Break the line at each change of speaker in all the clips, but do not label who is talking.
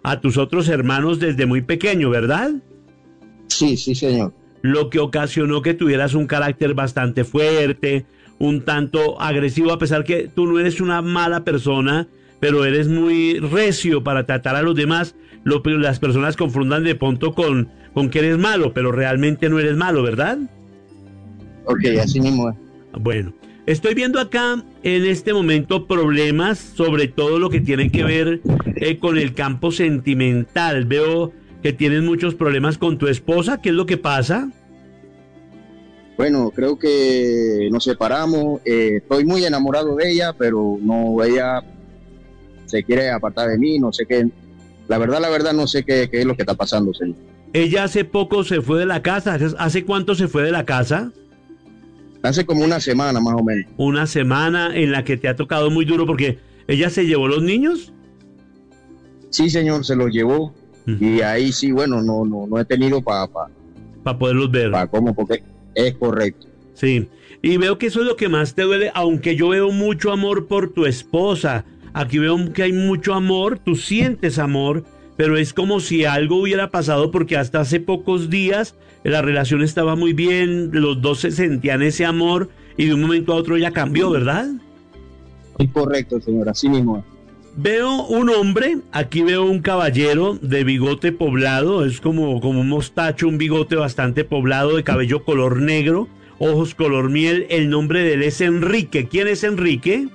a tus otros hermanos desde muy pequeño, ¿verdad?
Sí, sí, señor.
Lo que ocasionó que tuvieras un carácter bastante fuerte, un tanto agresivo, a pesar que tú no eres una mala persona, pero eres muy recio para tratar a los demás. Las personas confundan de pronto con que eres malo, pero realmente no eres malo, ¿verdad?
Ok, así mismo es.
Bueno, estoy viendo acá en este momento problemas, sobre todo lo que tiene que ver con el campo sentimental. Veo que tienes muchos problemas con tu esposa. ¿Qué es lo que pasa?
Bueno, creo que nos separamos. Estoy muy enamorado de ella, pero no, ella se quiere apartar de mí. No sé qué. La verdad, no sé qué es lo que está pasando, señor.
Ella hace poco se fue de la casa. ¿Hace cuánto se fue de la casa?
Hace como una semana, más o menos.
Una semana en la que te ha tocado muy duro porque ella se llevó los niños.
Sí, señor, se los llevó. Y ahí sí, bueno, no he tenido para
poderlos ver.
Para cómo, porque es correcto.
Sí, y veo que eso es lo que más te duele, aunque yo veo mucho amor por tu esposa. Aquí veo que hay mucho amor, tú sientes amor, pero es como si algo hubiera pasado porque hasta hace pocos días la relación estaba muy bien, los dos se sentían ese amor y de un momento a otro ya cambió, ¿verdad?
Es correcto, señor, así mismo.
Veo un hombre, aquí veo un caballero de bigote poblado, es como un mostacho, un bigote bastante poblado, de cabello color negro, ojos color miel. El nombre de él es Enrique. ¿Quién es Enrique?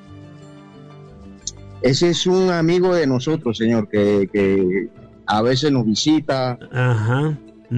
Ese es un amigo de nosotros, señor, que a veces nos visita.
Ajá.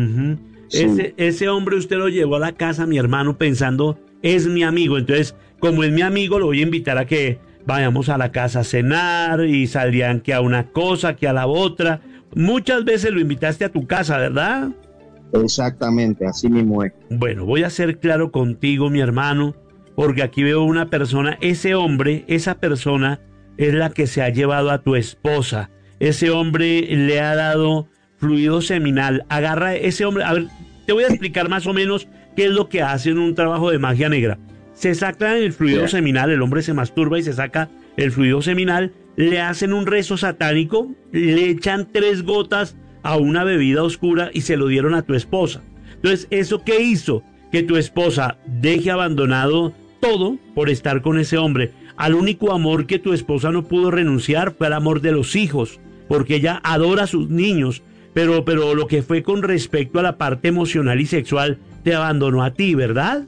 Sí. Ese hombre usted lo llevó a la casa, mi hermano, pensando, es mi amigo. Entonces, como es mi amigo, lo voy a invitar a que vayamos a la casa a cenar y saldrían que a una cosa, que a la otra. Muchas veces lo invitaste a tu casa, ¿verdad?
Exactamente, así mismo es.
Bueno, voy a ser claro contigo, mi hermano, porque aquí veo una persona, ese hombre, esa persona es la que se ha llevado a tu esposa. Ese hombre le ha dado fluido seminal. Agarra a ese hombre, a ver, te voy a explicar más o menos qué es lo que hace en un trabajo de magia negra. Se saca el fluido seminal, el hombre se masturba y se saca el fluido seminal, le hacen un rezo satánico, le echan 3 gotas a una bebida oscura y se lo dieron a tu esposa. Entonces, ¿eso qué hizo? Que tu esposa deje abandonado todo por estar con ese hombre. Al único amor que tu esposa no pudo renunciar fue al amor de los hijos, porque ella adora a sus niños, pero lo que fue con respecto a la parte emocional y sexual, te abandonó a ti, ¿verdad?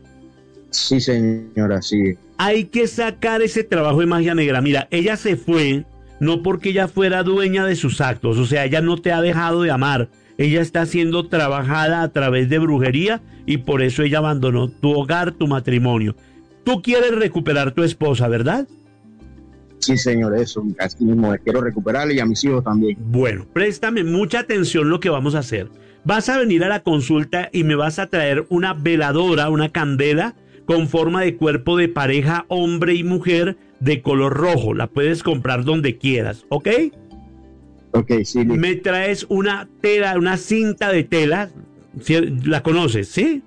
Sí, señora, sí.
Hay que sacar ese trabajo de magia negra. Mira, ella se fue no porque ella fuera dueña de sus actos, o sea, ella no te ha dejado de amar. Ella está siendo trabajada a través de brujería y por eso ella abandonó tu hogar, tu matrimonio. Tú quieres recuperar tu esposa, ¿verdad?
Sí, señor, eso, así mismo, quiero recuperarle y a mis hijos también.
Bueno, préstame mucha atención lo que vamos a hacer. Vas a venir a la consulta y me vas a traer una veladora, una candela con forma de cuerpo de pareja, hombre y mujer, de color rojo. La puedes comprar donde quieras, ¿ok?
Ok, sí.
Me traes una tela, una cinta de tela, ¿la conoces, sí?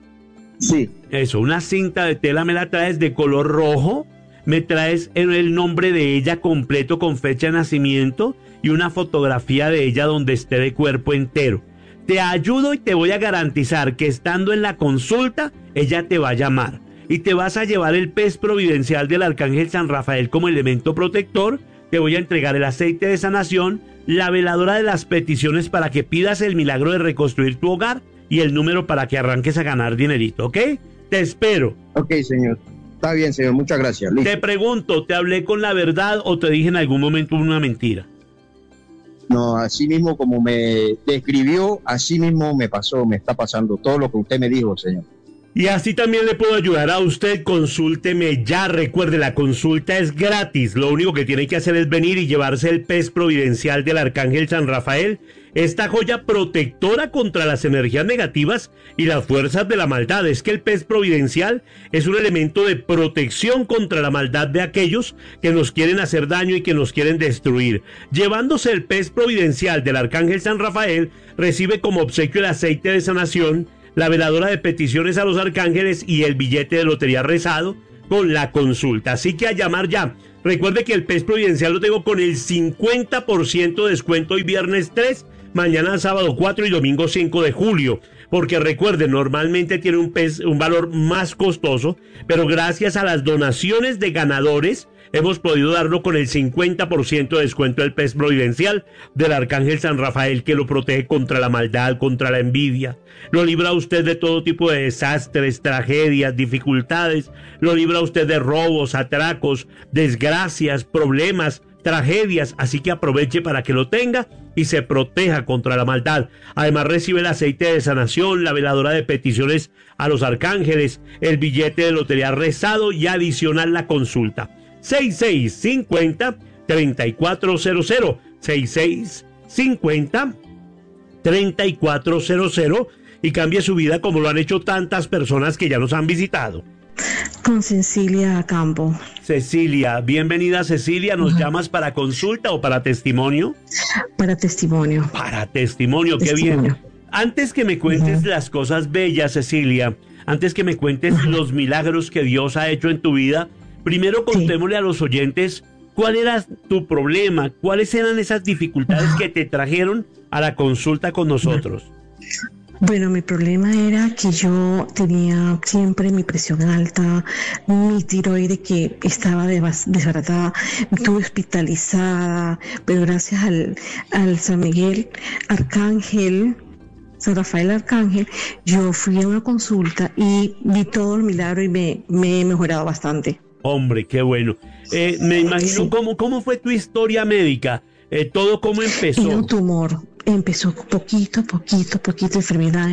Sí.
Eso, una cinta de tela me la traes de color rojo, me traes el nombre de ella completo con fecha de nacimiento y una fotografía de ella donde esté de cuerpo entero. Te ayudo y te voy a garantizar que estando en la consulta, ella te va a llamar y te vas a llevar el pez providencial del Arcángel San Rafael como elemento protector. Te voy a entregar el aceite de sanación, la veladora de las peticiones para que pidas el milagro de reconstruir tu hogar y el número para que arranques a ganar dinerito, ¿ok? Te espero.
Ok, señor. Está bien, señor. Muchas gracias. Listo.
Te pregunto, ¿te hablé con la verdad o te dije en algún momento una mentira?
No, así mismo como me describió, así mismo me pasó, me está pasando todo lo que usted me dijo, señor.
Y así también le puedo ayudar a usted. Consúlteme ya. Recuerde, la consulta es gratis. Lo único que tiene que hacer es venir y llevarse el pez providencial del Arcángel San Rafael. Esta joya protectora contra las energías negativas y las fuerzas de la maldad. Es que el pez providencial es un elemento de protección contra la maldad de aquellos que nos quieren hacer daño y que nos quieren destruir. Llevándose el pez providencial del Arcángel San Rafael, recibe como obsequio el aceite de sanación, la veladora de peticiones a los arcángeles y el billete de lotería rezado con la consulta. Así que a llamar ya. Recuerde que el PES Providencial lo tengo con el 50% de descuento hoy viernes 3, mañana sábado 4 y domingo 5 de julio. Porque recuerden, normalmente tiene un valor más costoso, pero gracias a las donaciones de ganadores hemos podido darlo con el 50% de descuento del PES Providencial del Arcángel San Rafael, que lo protege contra la maldad, contra la envidia. Lo libra a usted de todo tipo de desastres, tragedias, dificultades. Lo libra a usted de robos, atracos, desgracias, problemas, tragedias. Así que aproveche para que lo tenga y se proteja contra la maldad. Además recibe el aceite de sanación, la veladora de peticiones a los arcángeles, el billete de lotería rezado y adicional la consulta. 6650-3400, 6650-3400 y cambie su vida como lo han hecho tantas personas que ya nos han visitado.
Con Cecilia Campo.
Cecilia, bienvenida Cecilia, ¿nos llamas para consulta o para testimonio?
Para testimonio.
Para testimonio, qué bien. Antes que me cuentes las cosas bellas, Cecilia, antes que me cuentes los milagros que Dios ha hecho en tu vida, primero contémosle a los oyentes cuál era tu problema, cuáles eran esas dificultades que te trajeron a la consulta con nosotros.
Bueno, mi problema era que yo tenía siempre mi presión alta, mi tiroides que estaba desbaratada, estuve hospitalizada, pero gracias al San Miguel Arcángel, San Rafael Arcángel, yo fui a una consulta y vi todo el milagro y me he mejorado bastante.
Hombre, qué bueno. Me imagino cómo fue tu historia médica, todo cómo empezó.
Era un tumor. Empezó poquito, enfermedad,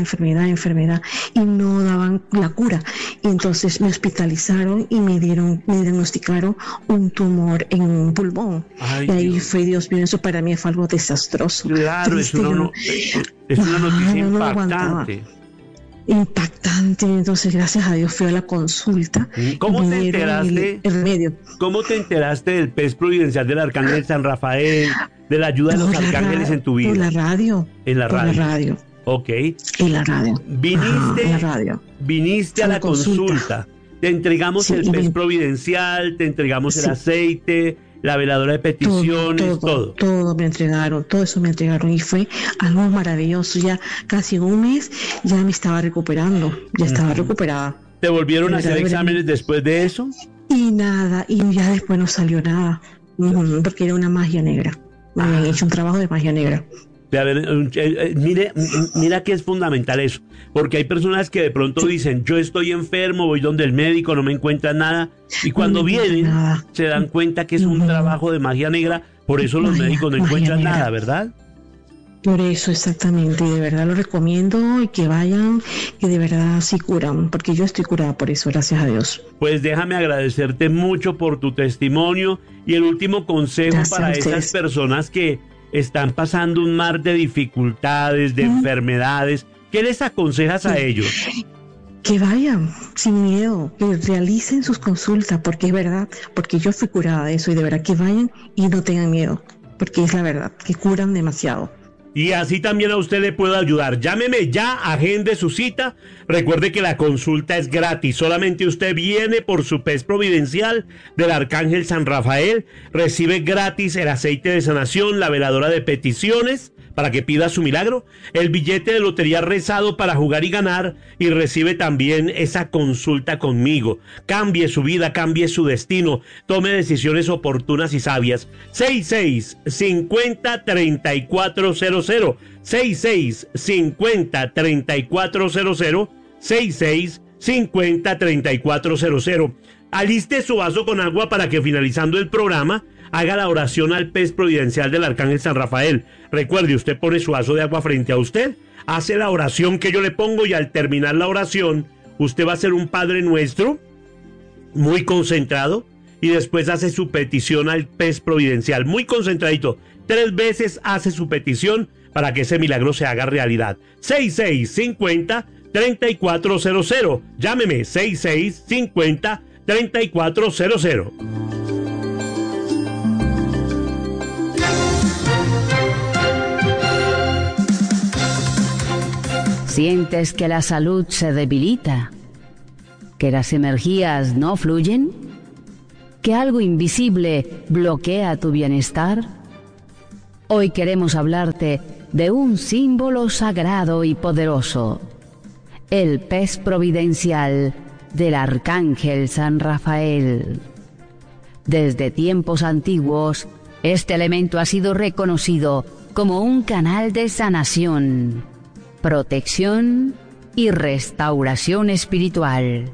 y no daban la cura. Y entonces me hospitalizaron y me diagnosticaron un tumor en un pulmón. Ay, y ahí Dios. Fue, Dios mío, eso para mí fue algo desastroso.
Claro, triste, es una noticia impactante.
Impactante. Entonces, gracias a Dios fui a la consulta.
¿Cómo te enteraste?
El remedio.
¿Cómo te enteraste del PES Providencial del Arcángel San Rafael, de la ayuda de los arcángeles en tu vida?
Por la radio.
En la radio.
Por la radio.
Ok.
En la radio.
Viniste,
en la radio.
Viniste a la consulta. Te entregamos el PES Providencial, te entregamos el aceite, la veladora de peticiones, todo.
Todo me entregaron, todo eso me entregaron y fue algo maravilloso. Ya casi en un mes ya me estaba recuperando, ya estaba recuperada.
¿Te volvieron a hacer exámenes después de eso?
Y nada, y ya después no salió nada, porque era una magia negra. Me habían hecho un trabajo de magia negra.
Mira que es fundamental eso, porque hay personas que de pronto dicen, yo estoy enfermo, voy donde el médico, no me encuentran nada, y cuando vienen se dan cuenta que es un trabajo de magia negra, por eso los médicos no encuentran nada, ¿verdad?
Por eso, exactamente, y de verdad lo recomiendo y que vayan, que de verdad sí curan, porque yo estoy curada por eso, gracias a Dios.
Pues déjame agradecerte mucho por tu testimonio y el último consejo para esas personas que están pasando un mar de dificultades, de enfermedades. ¿Qué les aconsejas a ellos?
Que vayan sin miedo, que realicen sus consultas, porque es verdad, porque yo fui curada de eso y de verdad que vayan y no tengan miedo, porque es la verdad, que curan demasiado.
Y así también a usted le puedo ayudar. Llámeme ya, agende su cita. Recuerde que la consulta es gratis. Solamente usted viene por su PES Providencial del Arcángel San Rafael. Recibe gratis el aceite de sanación, la veladora de peticiones para que pida su milagro, el billete de lotería rezado para jugar y ganar, y recibe también esa consulta conmigo. Cambie su vida, cambie su destino, tome decisiones oportunas y sabias. 6650-3400, 6650-3400, 6650-3400. Aliste su vaso con agua para que finalizando el programa haga la oración al PES Providencial del Arcángel San Rafael. Recuerde, usted pone su vaso de agua frente a usted, hace la oración que yo le pongo y al terminar la oración, usted va a hacer un Padre Nuestro muy concentrado y después hace su petición al PES Providencial, muy concentradito. 3 veces hace su petición para que ese milagro se haga realidad. 6650-3400. Llámeme 6650-3400.
¿Sientes que la salud se debilita? ¿Que las energías no fluyen? que algo invisible bloquea tu bienestar? Hoy queremos hablarte de un símbolo sagrado y poderoso, el pez providencial del Arcángel San Rafael. Desde tiempos antiguos, este elemento ha sido reconocido como un canal de sanación, protección y restauración espiritual.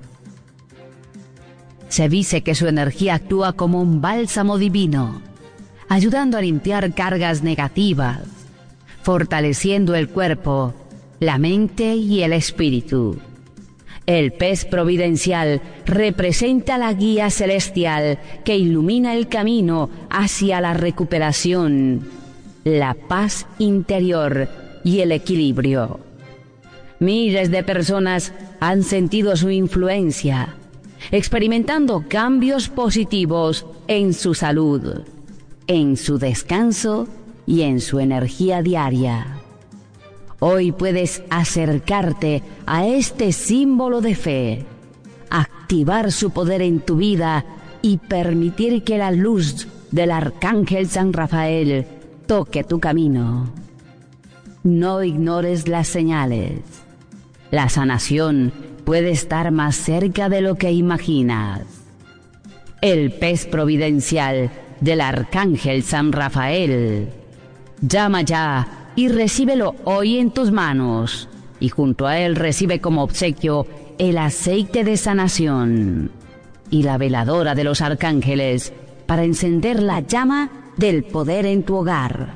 Se dice que su energía actúa como un bálsamo divino, ayudando a limpiar cargas negativas, fortaleciendo el cuerpo, la mente y el espíritu. El pez providencial representa la guía celestial que ilumina el camino hacia la recuperación, la paz interior y el equilibrio. Miles de personas han sentido su influencia, experimentando cambios positivos en su salud, en su descanso y en su energía diaria. Hoy puedes acercarte a este símbolo de fe, activar su poder en tu vida y permitir que la luz del Arcángel San Rafael toque tu camino. No ignores las señales. La sanación puede estar más cerca de lo que imaginas. El pez providencial del Arcángel San Rafael. Llama ya y recíbelo hoy en tus manos, y junto a él recibe como obsequio el aceite de sanación y la veladora de los arcángeles para encender la llama del poder en tu hogar.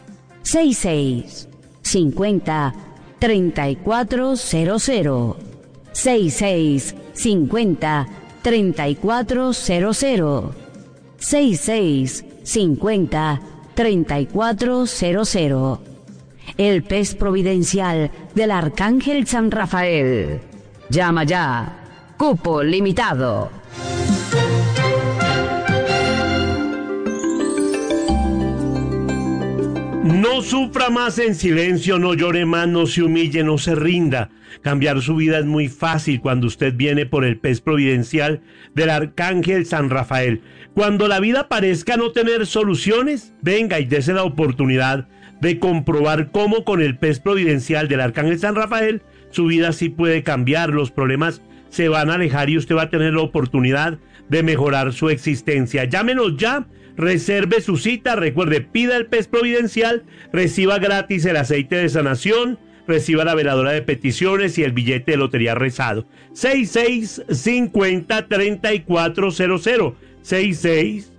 66 50 3400 66 50 3400 66 50 3400. El pez providencial del Arcángel San Rafael. Llama ya. Cupo limitado.
No sufra más en silencio, no llore más, no se humille, no se rinda. Cambiar su vida es muy fácil cuando usted viene por el pez providencial del Arcángel San Rafael. Cuando la vida parezca no tener soluciones, venga y dése la oportunidad de comprobar cómo con el pez providencial del Arcángel San Rafael su vida sí puede cambiar, los problemas se van a alejar y usted va a tener la oportunidad de mejorar su existencia. Llámenos ya. Reserve su cita, recuerde, pida el pez providencial, reciba gratis el aceite de sanación, reciba la veladora de peticiones y el billete de lotería rezado. 66 50 3400 66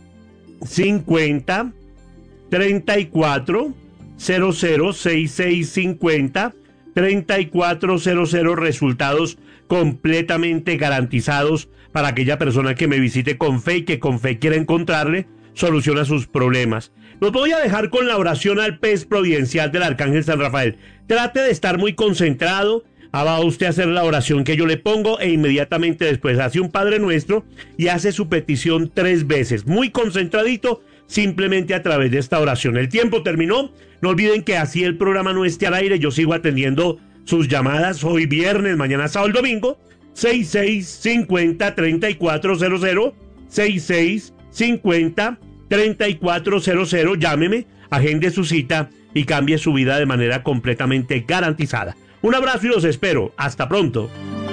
50 3400 66 50 3400, resultados completamente garantizados para aquella persona que me visite con fe y que con fe quiera encontrarle solución a sus problemas. Los voy a dejar con la oración al pez providencial del Arcángel San Rafael. Trate de estar muy concentrado. Va usted a hacer la oración que yo le pongo e inmediatamente después hace un Padre Nuestro y hace su petición 3 veces. Muy concentradito, simplemente a través de esta oración. El tiempo terminó. No olviden que así el programa no esté al aire. Yo sigo atendiendo sus llamadas hoy viernes, mañana sábado, el domingo. 66 50 3400 66 50 3400. Llámeme, agende su cita y cambie su vida de manera completamente garantizada. Un abrazo y los espero. Hasta pronto.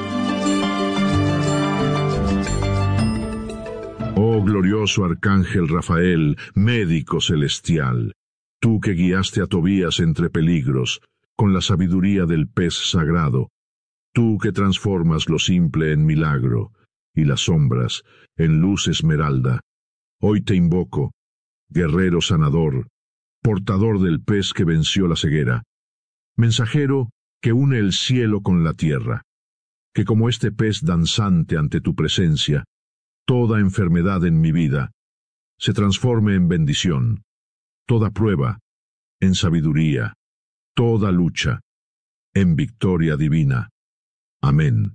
Oh glorioso Arcángel Rafael, médico celestial, tú que guiaste a Tobías entre peligros, con la sabiduría del pez sagrado, tú que transformas lo simple en milagro, y las sombras en luz esmeralda, hoy te invoco, guerrero sanador, portador del pez que venció la ceguera, mensajero que une el cielo con la tierra, que como este pez danzante ante tu presencia, toda enfermedad en mi vida se transforme en bendición, toda prueba en sabiduría, toda lucha en victoria divina. Amén.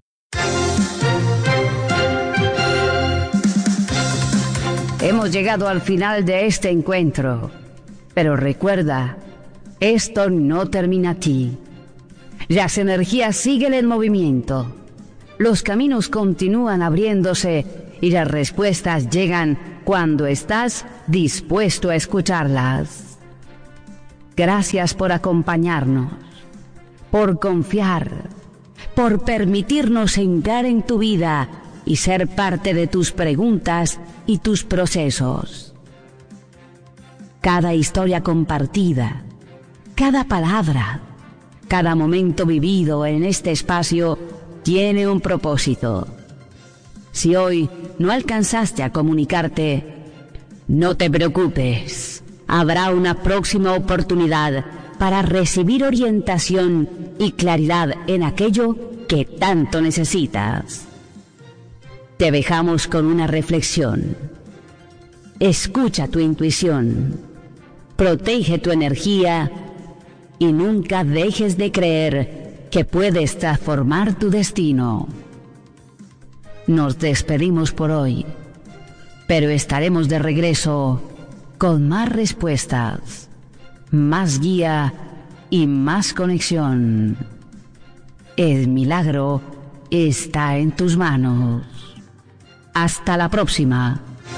Hemos llegado al final de este encuentro, pero recuerda, esto no termina aquí. Las energías siguen en movimiento, los caminos continúan abriéndose y las respuestas llegan cuando estás dispuesto a escucharlas. Gracias por acompañarnos, por confiar, por permitirnos entrar en tu vida y ser parte de tus preguntas y tus procesos. Cada historia compartida, cada palabra, cada momento vivido en este espacio tiene un propósito. Si hoy no alcanzaste a comunicarte, no te preocupes. Habrá una próxima oportunidad para recibir orientación y claridad en aquello que tanto necesitas. Te dejamos con una reflexión. Escucha tu intuición, protege tu energía y nunca dejes de creer que puedes transformar tu destino. Nos despedimos por hoy, pero estaremos de regreso con más respuestas, más guía y más conexión. El milagro está en tus manos. Hasta la próxima.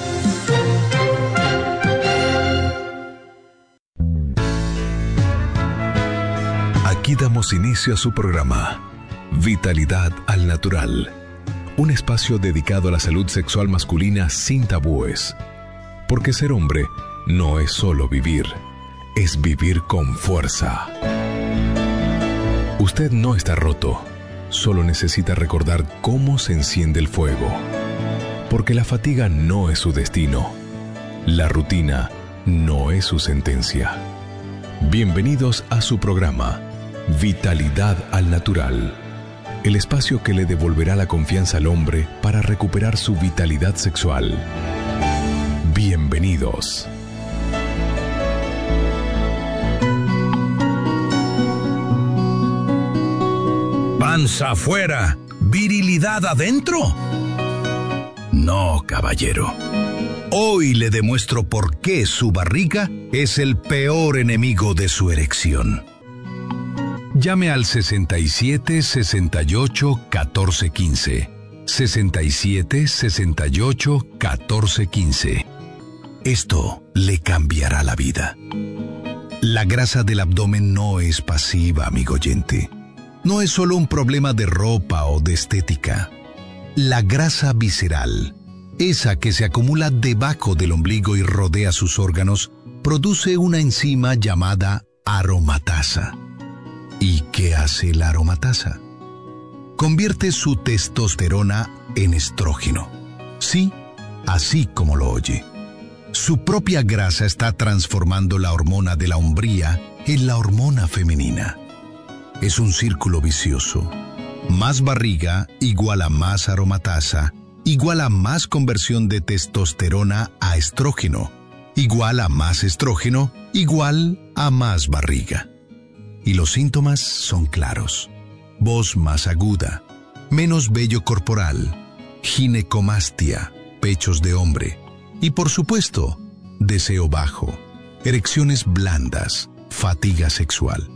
Aquí damos inicio a su programa, Vitalidad al Natural. Un espacio dedicado a la salud sexual masculina sin tabúes. Porque ser hombre no es solo vivir, es vivir con fuerza. Usted no está roto, solo necesita recordar cómo se enciende el fuego. Porque la fatiga no es su destino, la rutina no es su sentencia. Bienvenidos a su programa, Vitalidad al Natural. El espacio que le devolverá la confianza al hombre para recuperar su vitalidad sexual. Bienvenidos.
¿Panza afuera, virilidad adentro? No, caballero. Hoy le demuestro por qué su barriga es el peor enemigo de su erección.
Llame al 67 68 14 15. 67 68 14 15.
Esto le cambiará la vida. La grasa del abdomen no es pasiva, amigo oyente. No es solo un problema de ropa o de estética. La grasa visceral, esa que se acumula debajo del ombligo y rodea sus órganos, produce una enzima llamada aromatasa. ¿Y qué hace la aromatasa? Convierte su testosterona en estrógeno. Sí, así como lo oye. Su propia grasa está transformando la hormona de la hombría en la hormona femenina. Es un círculo vicioso. Más barriga igual a más aromatasa, igual a más conversión de testosterona a estrógeno, igual a más estrógeno, igual a más barriga. Y los síntomas son claros. Voz más aguda, menos vello corporal, ginecomastia, pechos de hombre y, por supuesto, deseo bajo, erecciones blandas, fatiga sexual.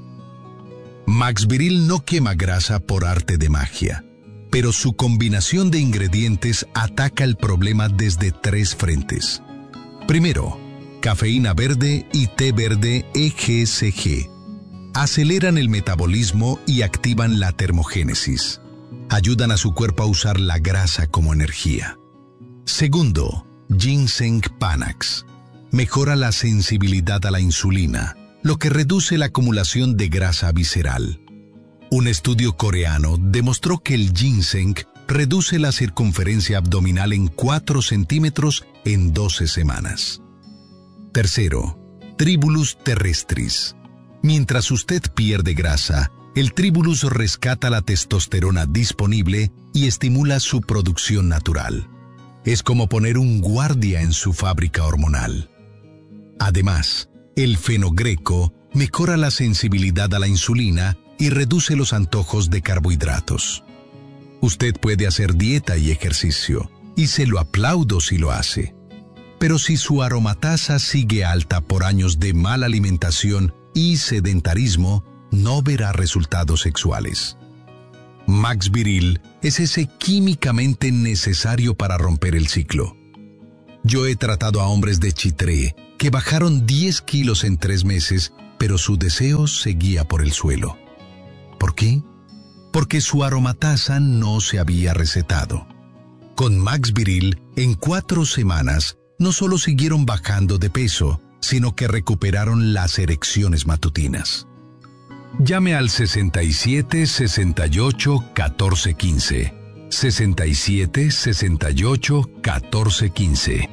Max Viril no quema grasa por arte de magia, pero su combinación de ingredientes ataca el problema desde 3 frentes. Primero, cafeína verde y té verde EGCG. Aceleran el metabolismo y activan la termogénesis. Ayudan a su cuerpo a usar la grasa como energía. Segundo, Ginseng Panax. Mejora la sensibilidad a la insulina, lo que reduce la acumulación de grasa visceral. Un estudio coreano demostró que el ginseng reduce la circunferencia abdominal en 4 centímetros en 12 semanas. Tercero, Tribulus terrestris. Mientras usted pierde grasa, el Tribulus rescata la testosterona disponible y estimula su producción natural. Es como poner un guardia en su fábrica hormonal. Además, el fenogreco mejora la sensibilidad a la insulina y reduce los antojos de carbohidratos. Usted puede hacer dieta y ejercicio, y se lo aplaudo si lo hace. Pero si su aromatasa sigue alta por años de mala alimentación y sedentarismo, no verá resultados sexuales. Max Viril es ese químicamente necesario para romper el ciclo. Yo he tratado a hombres de Chitré que bajaron 10 kilos en 3 meses, pero su deseo seguía por el suelo. ¿Por qué? Porque su aromatasa no se había recetado. Con Max Viril, en 4 semanas, no solo siguieron bajando de peso, sino que recuperaron las erecciones matutinas. Llame al 67 68 14 15. 67 68 14 15.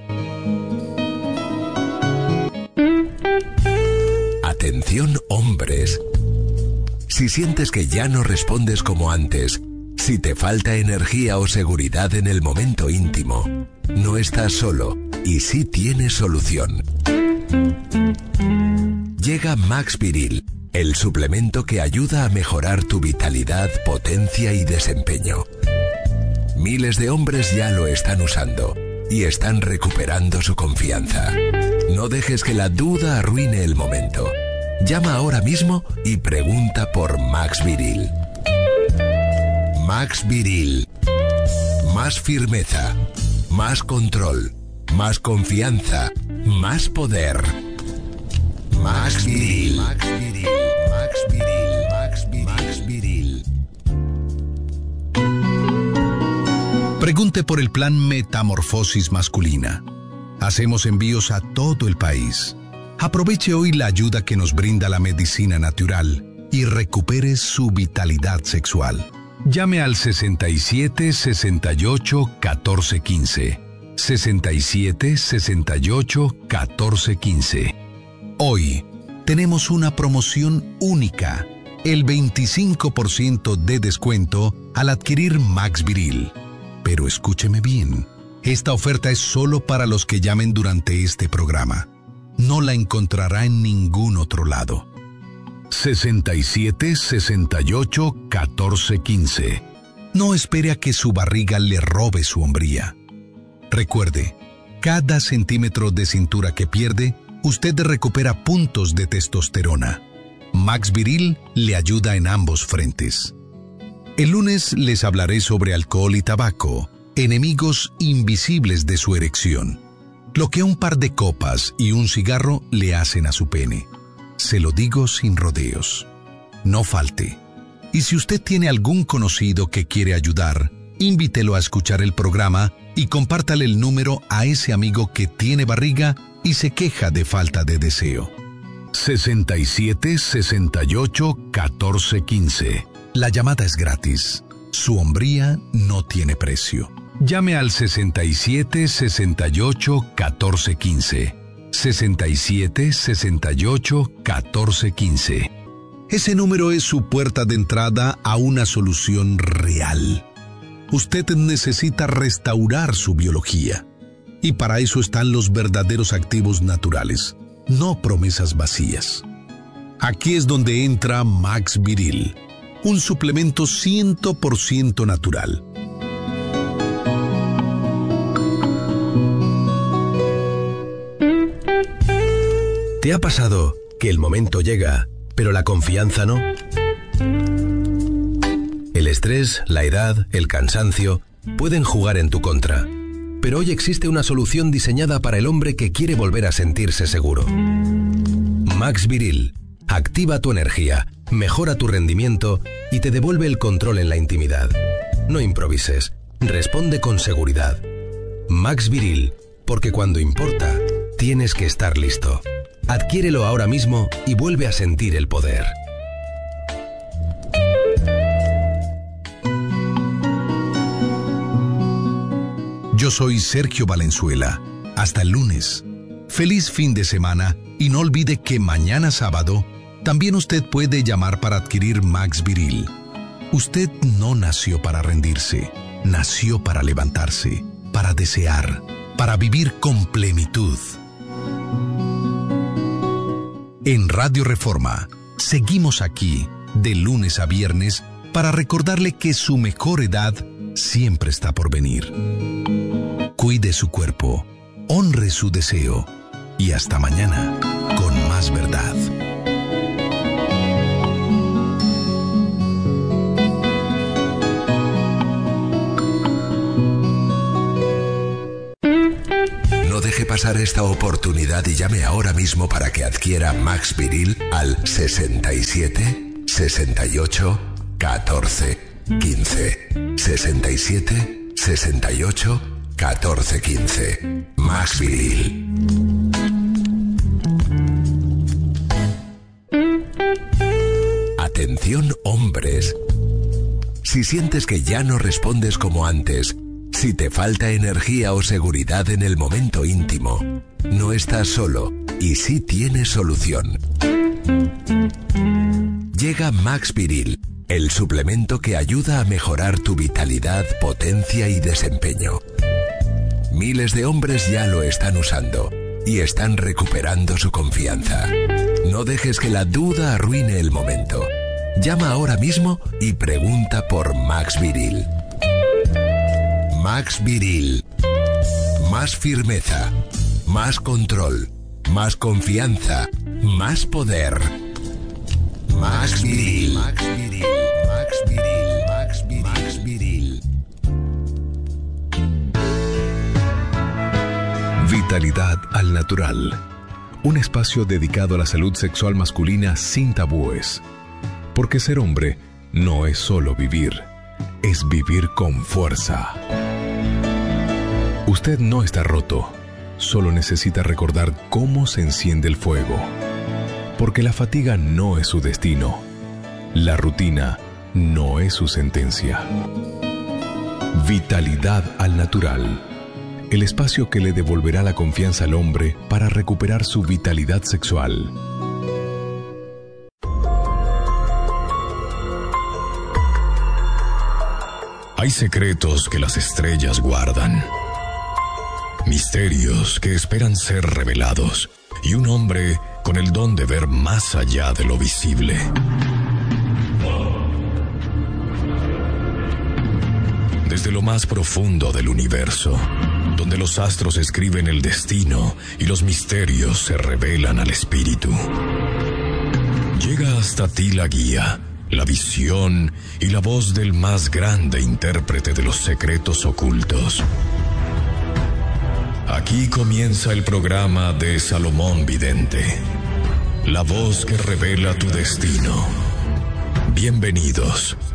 Atención, hombres. Si sientes que ya no respondes como antes, si te falta energía o seguridad en el momento íntimo, no estás solo y sí tienes solución. Llega Max Viril, el suplemento que ayuda a mejorar tu vitalidad, potencia y desempeño. Miles de hombres ya lo están usando y están recuperando su confianza. No dejes que la duda arruine el momento. Llama ahora mismo y pregunta por Max Viril. Max Viril. Más firmeza, más control, más confianza, más poder. Max Viril. Max Viril. Max Viril. Max Viril. Max Viril.
Pregunte por el plan Metamorfosis Masculina. Hacemos envíos a todo el país. Aproveche hoy la ayuda que nos brinda la medicina natural y recupere su vitalidad sexual. Llame al 67 68 14 15. 67 68 14 15. Hoy tenemos una promoción única, el 25% de descuento al adquirir Max Viril. Pero escúcheme bien, esta oferta es solo para los que llamen durante este programa. No la encontrará en ningún otro lado. 67 68 14 15. No espere a que su barriga le robe su hombría. Recuerde, cada centímetro de cintura que pierde, usted recupera puntos de testosterona. Max Viril le ayuda en ambos frentes. El lunes les hablaré sobre alcohol y tabaco, enemigos invisibles de su erección. Lo que un par de copas y un cigarro le hacen a su pene. Se lo digo sin rodeos. No falte. Y si usted tiene algún conocido que quiere ayudar, invítelo a escuchar el programa y compártale el número a ese amigo que tiene barriga y se queja de falta de deseo. 67 68 14 15. La llamada es gratis. Su hombría no tiene precio. Llame al 67 68 14 15. 67 68 14 15. Ese número es su puerta de entrada a una solución real. Usted necesita restaurar su biología. Y para eso están los verdaderos activos naturales, no promesas vacías. Aquí es donde entra Max Viril, un suplemento 100% natural.
¿Te ha pasado que el momento llega, pero la confianza no? El estrés, la edad, el cansancio pueden jugar en tu contra. Pero hoy existe una solución diseñada para el hombre que quiere volver a sentirse seguro. Max Viril activa tu energía, mejora tu rendimiento y te devuelve el control en la intimidad. No improvises, responde con seguridad. Max Viril, porque cuando importa, tienes que estar listo. Adquiérelo ahora mismo y vuelve a sentir el poder.
Yo soy Sergio Valenzuela. Hasta el lunes. Feliz fin de semana y no olvide que mañana sábado también usted puede llamar para adquirir Max Viril. Usted no nació para rendirse, nació para levantarse, para desear, para vivir con plenitud. En Radio Reforma, seguimos aquí de lunes a viernes para recordarle que su mejor edad siempre está por venir. Cuide su cuerpo, honre su deseo y hasta mañana con más verdad.
pasar esta oportunidad y llame ahora mismo para que adquiera Max Viril al 67 68 14 15. 67 68 14 15. Max Viril. Atención, hombres. Si sientes que ya no respondes como antes, si te falta energía o seguridad en el momento íntimo, no estás solo y sí tienes solución. Llega Max Viril, el suplemento que ayuda a mejorar tu vitalidad, potencia y desempeño. Miles de hombres ya lo están usando y están recuperando su confianza. No dejes que la duda arruine el momento. Llama ahora mismo y pregunta por Max Viril. Max Viril. Más firmeza, más control, más confianza, más poder. Max Viril. Max Viril. Max Viril. Max Viril. Max Viril.
Vitalidad al natural. Un espacio dedicado a la salud sexual masculina sin tabúes. Porque ser hombre no es solo vivir, es vivir con fuerza. Usted no está roto, solo necesita recordar cómo se enciende el fuego. Porque la fatiga no es su destino, la rutina no es su sentencia. Vitalidad al natural. El espacio que le devolverá la confianza al hombre para recuperar su vitalidad sexual. Hay secretos que las estrellas guardan, misterios que esperan ser revelados, y un hombre con el don de ver más allá de lo visible. Desde lo más profundo del universo, donde los astros escriben el destino y los misterios se revelan al espíritu, llega hasta ti la guía, la visión y la voz del más grande intérprete de los secretos ocultos. Aquí comienza el programa de Salomón Vidente, la voz que revela tu destino. Bienvenidos.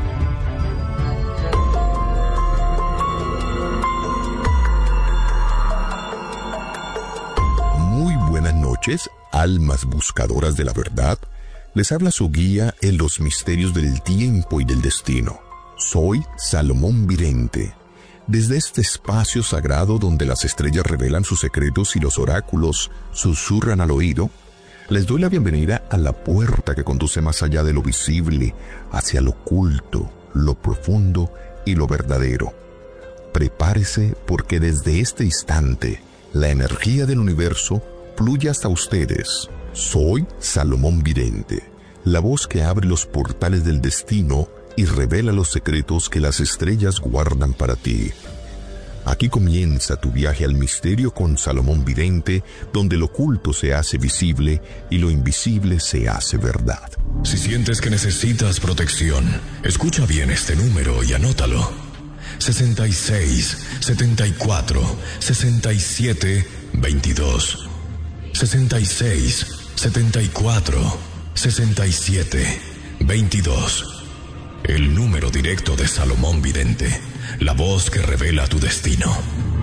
Muy buenas noches, almas buscadoras de la verdad. Les habla su guía en los misterios del tiempo y del destino. Soy Salomón Vidente. Desde este espacio sagrado donde las estrellas revelan sus secretos y los oráculos susurran al oído, les doy la bienvenida a la puerta que conduce más allá de lo visible, hacia lo oculto, lo profundo y lo verdadero. Prepárese porque desde este instante, la energía del universo fluye hasta ustedes. Soy Salomón Vidente, la voz que abre los portales del destino y revela los secretos que las estrellas guardan para ti. Aquí comienza tu viaje al misterio con Salomón Vidente, donde lo oculto se hace visible y lo invisible se hace verdad.
Si sientes que necesitas protección, escucha bien este número y anótalo. 66 74 67 22. 66 74 67 22. El número directo de Salomón Vidente, la voz que revela tu destino.